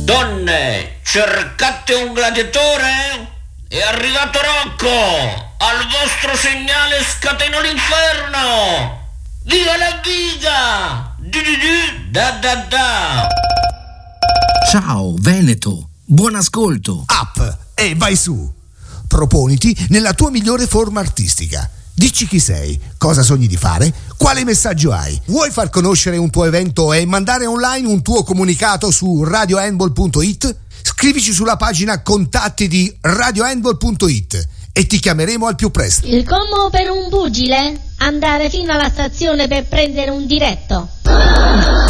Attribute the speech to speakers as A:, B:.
A: Donne, cercate un gladiatore? È arrivato Rocco! Al vostro segnale scateno l'inferno! Viva la vita! Da.
B: Ciao Veneto, buon ascolto.
C: Up e vai su. Proponiti nella tua migliore forma artistica. Dici chi sei, cosa sogni di fare, quale messaggio hai. Vuoi far conoscere un tuo evento e mandare online un tuo comunicato su radiohandball.it? Scrivici sulla pagina contatti di radiohandball.it e ti chiameremo al più presto.
D: Il combo per un pugile? Andare fino alla stazione per prendere un diretto.